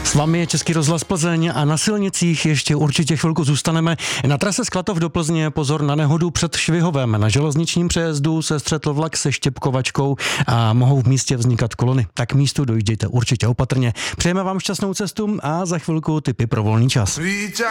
S vámi je Český rozhlas Plzeň a na silnicích ještě určitě chvilku zůstaneme. Na trase Sklatov do Plzně pozor na nehodu před Švihovem. Na železničním přejezdu se střetl vlak se štěpkovačkou a mohou v místě vznikat kolony. Tak k místu dojíždějte určitě opatrně. Přejeme vám šťastnou cestu a za chvilku tipy pro volný čas.